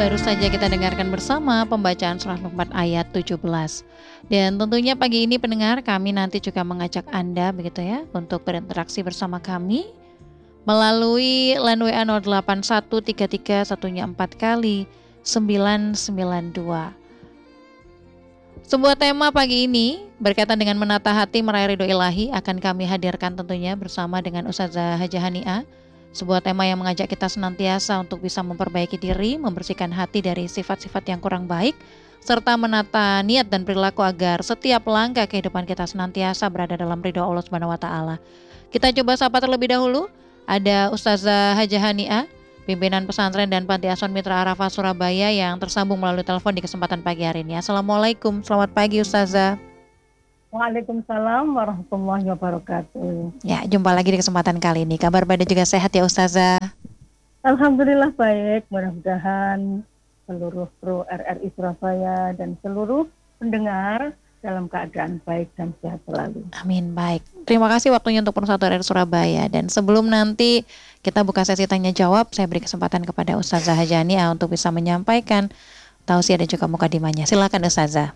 baru saja kita dengarkan bersama pembacaan surah Luqman ayat 17. Dan tentunya pagi ini pendengar, kami nanti juga mengajak Anda begitu ya untuk berinteraksi bersama kami melalui line WA 081331 4 kali 992. Sebuah tema pagi ini berkaitan dengan menata hati meraih ridho ilahi akan kami hadirkan tentunya bersama dengan Ustazah Hajah Haniah. Sebuah tema yang mengajak kita senantiasa untuk bisa memperbaiki diri, membersihkan hati dari sifat-sifat yang kurang baik, serta menata niat dan perilaku agar setiap langkah kehidupan kita senantiasa berada dalam ridho Allah Subhanahu wa taala. Kita coba sapa terlebih dahulu. Ada Ustazah Hajah Haniah, pimpinan pesantren dan panti asuhan Mitra Arafah Surabaya yang tersambung melalui telepon di kesempatan pagi hari ini. Assalamualaikum, selamat pagi Ustazah. Waalaikumsalam warahmatullahi wabarakatuh. Ya, jumpa lagi di kesempatan kali ini. Kabar baik juga sehat ya Ustazah? Alhamdulillah baik, mudah-mudahan seluruh kru RRI Surabaya dan seluruh pendengar dalam keadaan baik dan sehat selalu. Amin, baik. Terima kasih waktunya untuk Penuh Satu RRI Surabaya. Dan sebelum nanti kita buka sesi tanya jawab, saya beri kesempatan kepada Ustazah Hajah Haniah untuk bisa menyampaikan tausiah dan juga mukadimahnya. Silakan Ustazah.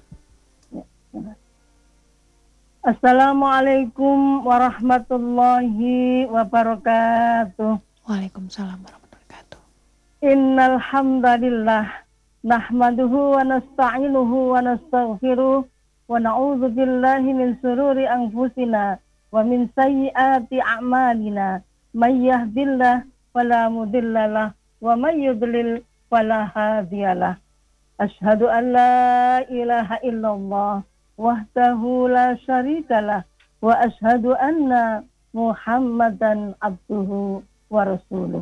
Assalamualaikum warahmatullahi wabarakatuh. Waalaikumsalam warahmatullahi wabarakatuh. Innal hamdalillah nahmaduhu wa nasta'inuhu wa nastaghfiruh wa na'udzu billahi min shururi anfusina wa min sayyiati a'malina. May yahdihillahu fala mudhillalah wa may yudlil fala hadiyalah. Asyhadu an la ilaha illallah wahdahu la syarikalah wa asyhadu anna Muhammadan abduhu wa rasuluh.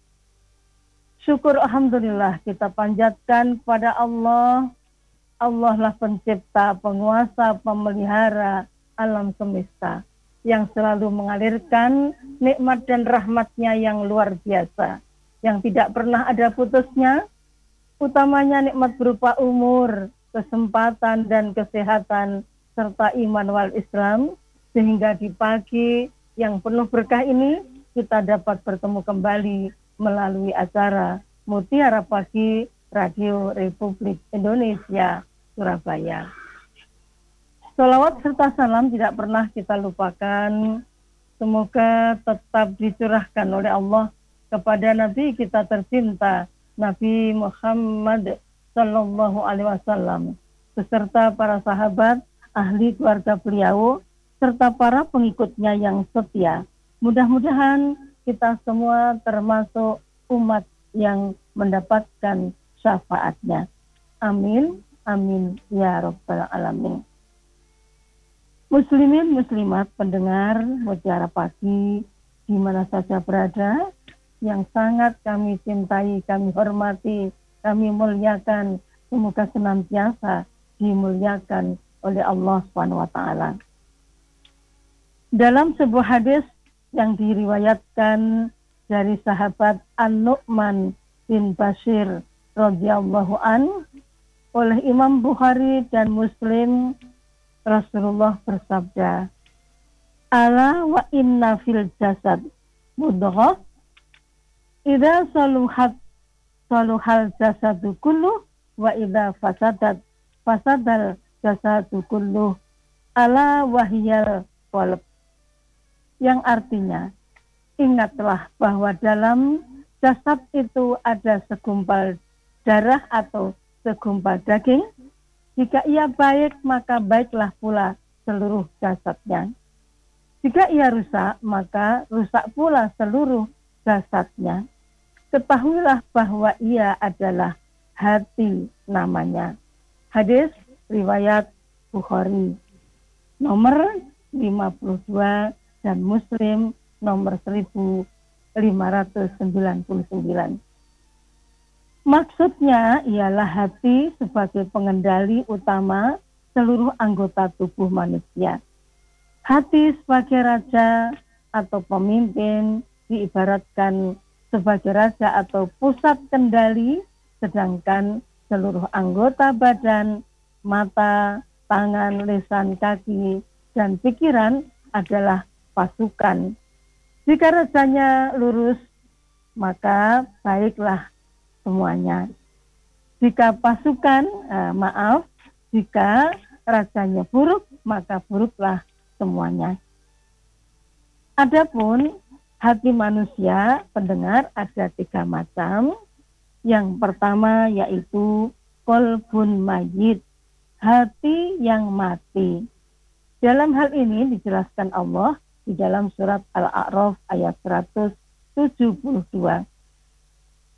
Syukur alhamdulillah kita panjatkan pada Allah. Allah lah pencipta, penguasa, pemelihara alam semesta yang selalu mengalirkan nikmat dan rahmatnya yang luar biasa, yang tidak pernah ada putusnya, utamanya nikmat berupa umur, kesempatan dan kesehatan serta iman wal Islam, sehingga di pagi yang penuh berkah ini kita dapat bertemu kembali melalui acara Mutiara Pagi Radio Republik Indonesia Surabaya. Salawat serta salam tidak pernah kita lupakan. Semoga tetap dicurahkan oleh Allah kepada Nabi kita tercinta, Nabi Muhammad Sallallahu Alaihi Wasallam, beserta para sahabat, ahli keluarga beliau, serta para pengikutnya yang setia. Mudah-mudahan kita semua termasuk umat yang mendapatkan syafaatnya. Amin, amin, ya Rabbal Alamin. Muslimin, muslimat, pendengar Mutiara Pagi, di mana saja berada, yang sangat kami cintai, kami hormati, kami muliakan, semoga senantiasa dimuliakan oleh Allah SWT. Dalam sebuah hadis yang diriwayatkan dari sahabat An-Nu'man bin Bashir radhiyallahu an oleh Imam Bukhari dan Muslim, Rasulullah bersabda, "Ala wa inna fil jasad mudghah, idza saluhal jasadu kulluh wa idza fasadal jasadu kulluh, ala wahyal qalb." Yang artinya, ingatlah bahwa dalam jasad itu ada segumpal darah atau segumpal daging. Jika ia baik, maka baiklah pula seluruh jasadnya. Jika ia rusak, maka rusak pula seluruh jasadnya. Ketahuilah bahwa ia adalah hati namanya. Hadis riwayat Bukhari nomor 52 dan Muslim nomor 1599. Maksudnya ialah hati sebagai pengendali utama seluruh anggota tubuh manusia. Hati sebagai raja atau pemimpin diibaratkan sebagai raja atau pusat kendali, sedangkan seluruh anggota badan, mata, tangan, lisan, kaki, dan pikiran adalah pasukan. Jika rajanya lurus, maka baiklah semuanya. Jika jika rajanya buruk, maka buruklah semuanya. Adapun hati manusia, pendengar, ada 3 macam. Yang pertama yaitu qalbun mayyit, hati yang mati. Dalam hal ini dijelaskan Allah di dalam surat Al-A'raf ayat 172.